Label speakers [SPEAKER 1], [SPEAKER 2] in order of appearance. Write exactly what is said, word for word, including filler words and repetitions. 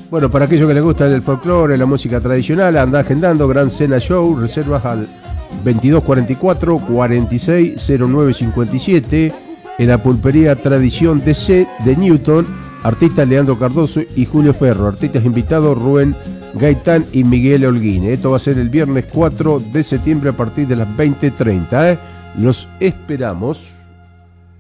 [SPEAKER 1] Bueno, para aquellos que les gusta el folclore, la música tradicional, anda agendando Gran Cena Show, reservas al veintidós cuarenta y cuatro, cuarenta y seis, cero nueve cincuenta y siete en la pulpería Tradición D C de Newton. Artistas Leandro Cardoso y Julio Ferro. Artistas invitados Rubén Gaitán y Miguel Holguín. Esto va a ser el viernes cuatro de septiembre a partir de las veinte treinta. ¿eh? Los esperamos.